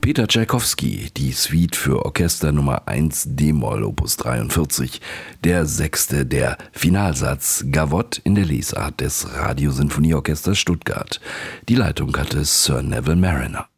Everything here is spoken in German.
Peter Tschaikowski, die Suite für Orchester Nummer 1 d-Moll Opus 43, der 6. der Finalsatz Gavotte in der Lesart des Radiosinfonieorchesters Stuttgart. Die Leitung hatte Sir Neville Marriner.